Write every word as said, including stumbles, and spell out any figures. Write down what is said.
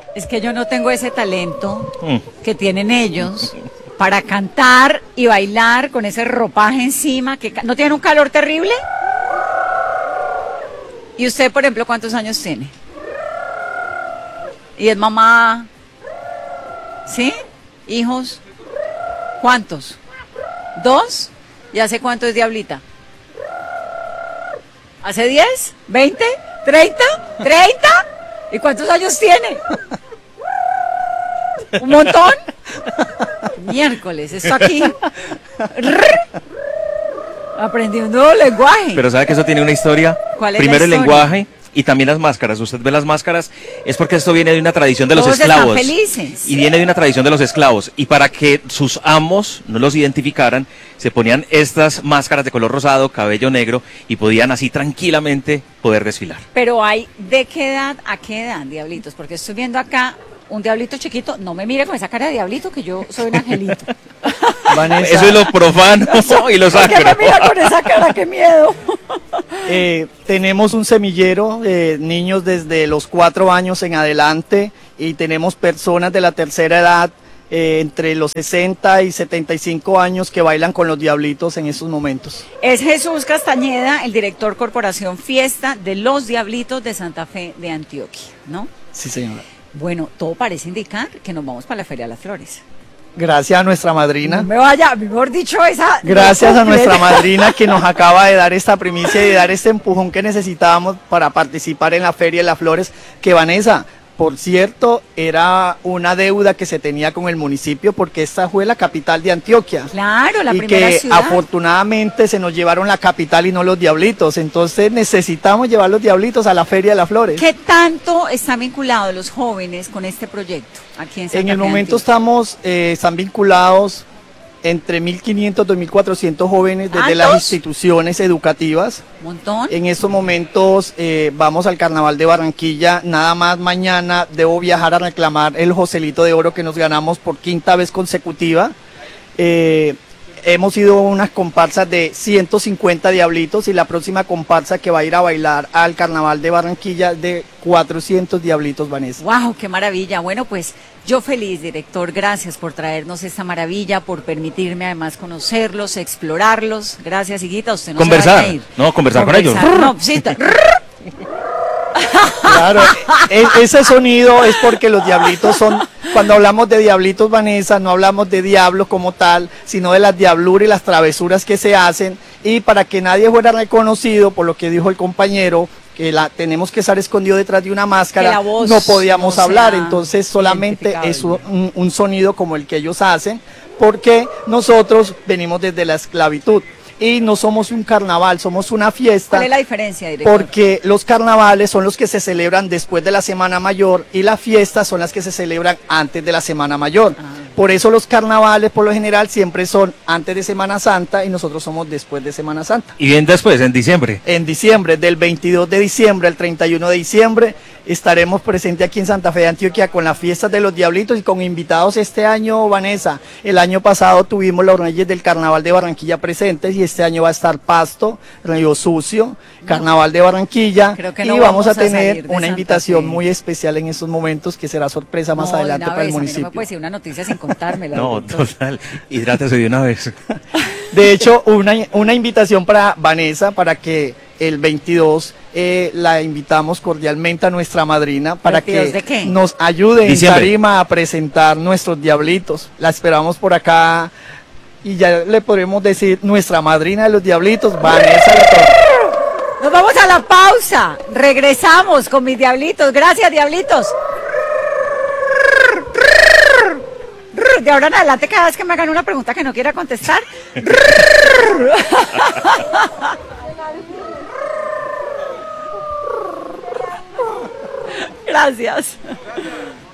Es que yo no tengo ese talento mm. que tienen ellos para cantar y bailar con ese ropaje encima. Que ¿no tienen un calor terrible? ¿Y usted, por ejemplo, cuántos años tiene? ¿Y es mamá? ¿Sí? ¿Hijos? ¿Cuántos? ¿Dos? ¿Y hace cuánto es Diablita? ¿Hace diez? ¿veinte? ¿treinta? ¿treinta? ¿Y cuántos años tiene? ¿Un montón? Miércoles, esto aquí. Aprendí un nuevo lenguaje. Pero ¿sabe que eso tiene una historia? ¿Cuál es Primero la el historia? lenguaje y también las máscaras. Usted ve las máscaras, es porque esto viene de una tradición de los Todos esclavos. están felices. Y viene de una tradición de los esclavos. Y para que sus amos no los identificaran, se ponían estas máscaras de color rosado, cabello negro, y podían así tranquilamente poder desfilar. Pero hay, ¿de qué edad a qué edad, diablitos? Porque estoy viendo acá un diablito chiquito. No me mire con esa cara de diablito, que yo soy un angelito. Vanessa. Eso es lo profano y lo sacro. ¿Por qué me mira con esa cara? ¡Qué miedo! Eh, tenemos un semillero de niños desde los cuatro años en adelante y tenemos personas de la tercera edad, eh, entre los sesenta y setenta y cinco años, que bailan con los diablitos en estos momentos. Es Jesús Castañeda, el director Corporación Fiesta de los Diablitos de Santa Fe de Antioquia, ¿no? Sí, señora. Bueno, todo parece indicar que nos vamos para la Feria de las Flores. Gracias a nuestra madrina. No me vaya, mejor dicho, esa... Gracias a nuestra madrina que nos acaba de dar esta primicia y de dar este empujón que necesitábamos para participar en la Feria de las Flores, que Vanessa, por cierto, era una deuda que se tenía con el municipio porque esta fue la capital de Antioquia. Claro, la y primera que ciudad. Afortunadamente se nos llevaron la capital y no los diablitos, entonces necesitamos llevar los diablitos a la Feria de las Flores. ¿Qué tanto están vinculados los jóvenes con este proyecto aquí en Santa En el Fe momento Antioquia? estamos, eh, están vinculados entre mil quinientos y dos mil cuatrocientos jóvenes desde las ¿Altos? instituciones educativas. Un montón. En estos momentos eh, vamos al Carnaval de Barranquilla. Nada más mañana debo viajar a reclamar el Joselito de Oro que nos ganamos por quinta vez consecutiva. Eh, hemos ido unas comparsas de ciento cincuenta diablitos y la próxima comparsa que va a ir a bailar al Carnaval de Barranquilla de cuatrocientos diablitos, Vanessa. ¡Wow! ¡Qué maravilla! Bueno, pues yo feliz, director. Gracias por traernos esta maravilla, por permitirme además conocerlos, explorarlos. Gracias, higuita. Usted no Conversar, se va a ir. no, conversar, Conversar. con ellos. No, sí, ta- Claro, e- ese sonido es porque los diablitos son, cuando hablamos de diablitos, Vanessa, no hablamos de diablos como tal, sino de las diabluras y las travesuras que se hacen, y para que nadie fuera reconocido, por lo que dijo el compañero, que la tenemos que estar escondido detrás de una máscara, Que la voz no podíamos no hablar, sea entonces solamente identificable. es un, un sonido como el que ellos hacen, porque nosotros venimos desde la esclavitud. Y no somos un carnaval, somos una fiesta. ¿Cuál es la diferencia, director? Porque los carnavales son los que se celebran después de la Semana Mayor y las fiestas son las que se celebran antes de la Semana Mayor. Ah. Por eso los carnavales, por lo general, siempre son antes de Semana Santa y nosotros somos después de Semana Santa. Y bien después, en diciembre. En diciembre, del veintidós de diciembre al treinta y uno de diciembre, estaremos presentes aquí en Santa Fe de Antioquia con las fiestas de los Diablitos y con invitados este año, Vanessa. El año pasado tuvimos los Reyes del Carnaval de Barranquilla presentes y este año va a estar Pasto, Río Sucio, Carnaval de Barranquilla, Creo que y no vamos, vamos a a salir tener de una Santa invitación Fe. muy especial en estos momentos que será sorpresa más No, de adelante una para el vez, a mí municipio. No me puede decir una noticia sin contármela. No, director. total. Hidrátese de una vez. De hecho, una, una invitación para Vanessa para que el veintidós eh, la invitamos cordialmente a nuestra madrina para que ¿veintidós de qué? nos ayude en Diciembre. tarima a presentar nuestros diablitos. La esperamos por acá y ya le podremos decir nuestra madrina de los diablitos, Vanessa La Torre. Nos vamos a la pausa. Regresamos con mis diablitos. Gracias, diablitos. De ahora en adelante, cada vez que me hagan una pregunta que no quiera contestar. Gracias.